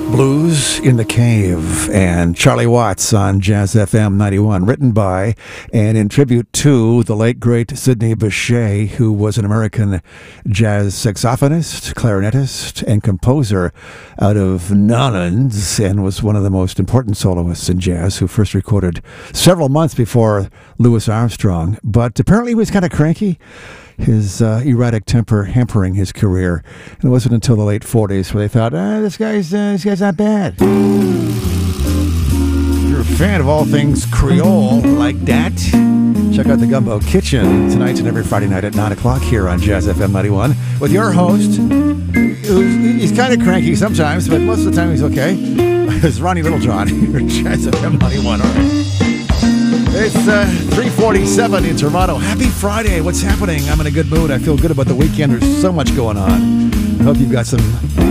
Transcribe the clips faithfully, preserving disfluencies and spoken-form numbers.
Blues in the Cave and Charlie Watts on Jazz F M ninety-one, written by and in tribute to the late, great Sidney Bechet, who was an American jazz saxophonist, clarinetist, and composer out of Nolens, and was one of the most important soloists in jazz, who first recorded several months before Louis Armstrong. But apparently he was kind of cranky, his uh, erratic temper hampering his career. And it wasn't until the late forties where they thought, ah, this guy's uh, this guy's not bad. If you're a fan of all things Creole like that, check out the Gumbo Kitchen tonight and every Friday night at nine o'clock here on Jazz F M ninety-one with your host. He's kind of cranky sometimes, but most of the time he's okay. It's Ronnie Littlejohn here at Jazz F M ninety-one. All right. It's uh, three forty-seven in Toronto. Happy Friday. What's happening? I'm in a good mood. I feel good about the weekend. There's so much going on. I hope you've got some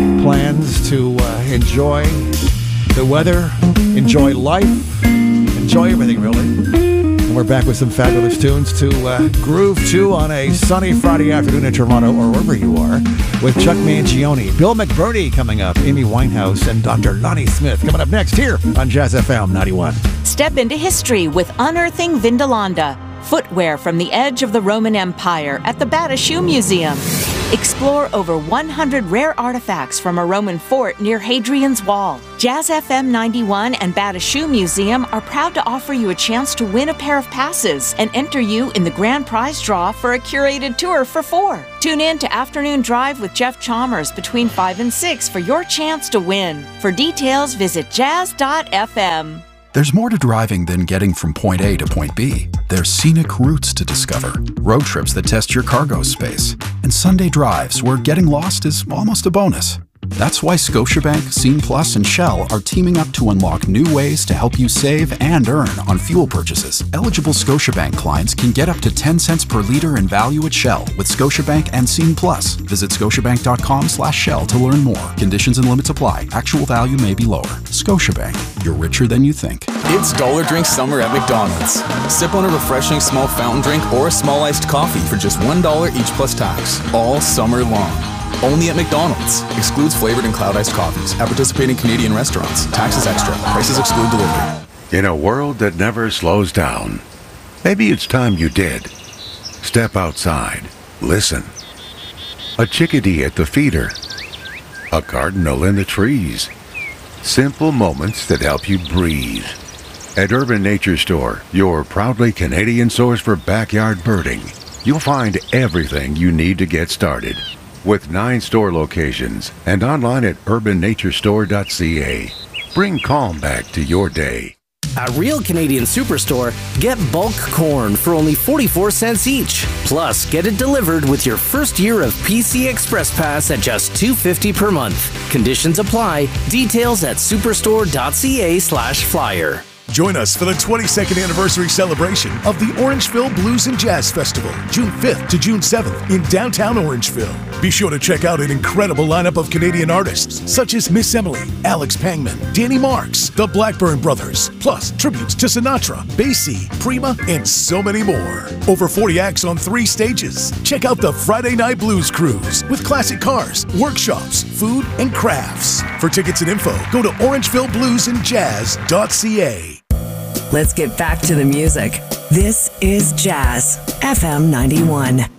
plans to uh, enjoy the weather, enjoy life, enjoy everything, really. And we're back with some fabulous tunes to uh, groove to on a sunny Friday afternoon in Toronto or wherever you are, with Chuck Mangione, Bill McBurney coming up, Amy Winehouse, and Doctor Lonnie Smith coming up next here on Jazz F M ninety-one. Step into history with Unearthing Vindolanda, footwear from the edge of the Roman Empire at the Bata Shoe Museum. Explore over one hundred rare artifacts from a Roman fort near Hadrian's Wall. Jazz F M ninety-one and Bata Shoe Museum are proud to offer you a chance to win a pair of passes and enter you in the grand prize draw for a curated tour for four. Tune in to Afternoon Drive with Jeff Chalmers between five and six for your chance to win. For details, visit jazz dot f m. There's more to driving than getting from point A to point B. There's scenic routes to discover, road trips that test your cargo space, and Sunday drives where getting lost is almost a bonus. That's why Scotiabank, Scene Plus, and Shell are teaming up to unlock new ways to help you save and earn on fuel purchases. Eligible Scotiabank clients can get up to ten cents per liter in value at Shell with Scotiabank and Scene Plus. Visit scotiabank.com slash Shell to learn more. Conditions and limits apply. Actual value may be lower. Scotiabank. You're richer than you think. It's Dollar Drink Summer at McDonald's. Sip on a refreshing small fountain drink or a small iced coffee for just one dollar each plus tax. All summer long. Only at McDonald's. Excludes flavored and cloud iced coffees at participating Canadian restaurants. Taxes extra. Prices exclude delivery. In a world that never slows down, maybe it's time you did. Step outside. Listen. A chickadee at the feeder. A cardinal in the trees. Simple moments that help you breathe. At Urban Nature Store, your proudly Canadian source for backyard birding, you'll find everything you need to get started. With nine store locations and online at urban nature store dot c a. Bring calm back to your day. At Real Canadian Superstore, get bulk corn for only forty-four cents each. Plus, get it delivered with your first year of P C Express Pass at just two dollars and fifty cents per month. Conditions apply. Details at superstore dot c a slash flyer. Join us for the twenty-second anniversary celebration of the Orangeville Blues and Jazz Festival, June fifth to June seventh in downtown Orangeville. Be sure to check out an incredible lineup of Canadian artists such as Miss Emily, Alex Pangman, Danny Marks, the Blackburn Brothers, plus tributes to Sinatra, Basie, Prima, and so many more. Over forty acts on three stages. Check out the Friday Night Blues Cruise with classic cars, workshops, food, and crafts. For tickets and info, go to orangeville blues and jazz dot c a. Let's get back to the music. This is Jazz F M ninety-one.